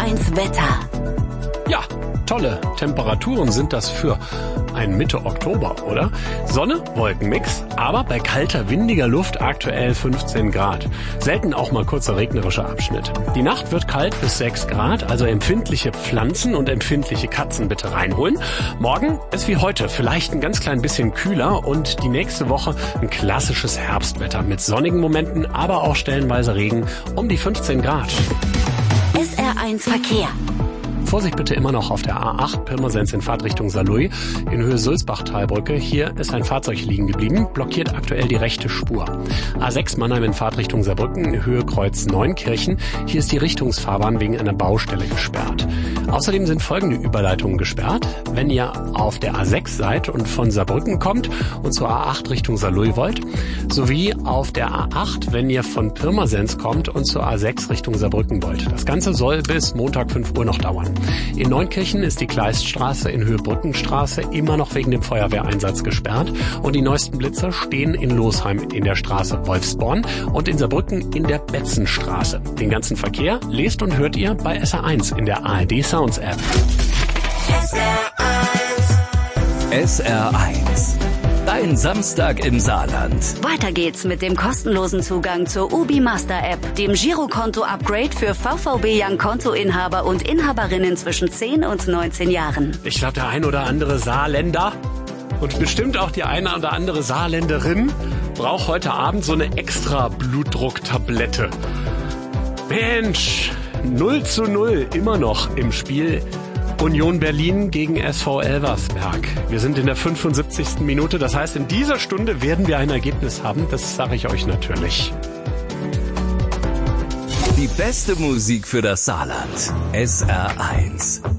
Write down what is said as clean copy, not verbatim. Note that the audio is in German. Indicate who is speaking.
Speaker 1: SR1 Wetter.
Speaker 2: Ja, tolle Temperaturen sind das für ein Mitte Oktober, oder? Sonne, Wolkenmix, aber bei kalter, windiger Luft aktuell 15 Grad. Selten auch mal kurzer regnerischer Abschnitt. Die Nacht wird kalt bis 6 Grad, also empfindliche Pflanzen und empfindliche Katzen bitte reinholen. Morgen ist wie heute vielleicht ein ganz klein bisschen kühler und die nächste Woche ein klassisches Herbstwetter mit sonnigen Momenten, aber auch stellenweise Regen um die 15 Grad.
Speaker 1: SR1 Verkehr.
Speaker 2: Vorsicht bitte immer noch auf der A8 Pirmasens in Fahrtrichtung Saarlouis in Höhe Sulzbach-Talbrücke. Hier ist ein Fahrzeug liegen geblieben, blockiert aktuell die rechte Spur. A6 Mannheim in Fahrtrichtung Saarbrücken in Höhe Kreuz Neunkirchen. Hier ist die Richtungsfahrbahn wegen einer Baustelle gesperrt. Außerdem sind folgende Überleitungen gesperrt. Wenn ihr auf der A6 seid und von Saarbrücken kommt und zur A8 Richtung Saarlouis wollt, sowie auf der A8, wenn ihr von Pirmasens kommt und zur A6 Richtung Saarbrücken wollt. Das Ganze soll bis Montag 5 Uhr noch dauern. In Neunkirchen ist die Kleiststraße in Höhe Brückenstraße immer noch wegen dem Feuerwehreinsatz gesperrt und die neuesten Blitzer stehen in Losheim in der Straße Wolfsborn und in Saarbrücken in der Betzenstraße. Den ganzen Verkehr lest und hört ihr bei SR1 in der ARD Sounds App.
Speaker 3: SR1. Dein Samstag im Saarland.
Speaker 1: Weiter geht's mit dem kostenlosen Zugang zur UBI Master App, dem Girokonto-Upgrade für VVB Young Kontoinhaber und Inhaberinnen zwischen 10 und 19 Jahren.
Speaker 2: Ich glaube, der ein oder andere Saarländer und bestimmt auch die eine oder andere Saarländerin braucht heute Abend so eine extra Blutdrucktablette. Mensch, 0:0 immer noch im Spiel. Union Berlin gegen SV Elversberg. Wir sind in der 75. Minute, das heißt, in dieser Stunde werden wir ein Ergebnis haben, das sage ich euch natürlich.
Speaker 3: Die beste Musik für das Saarland. SR1.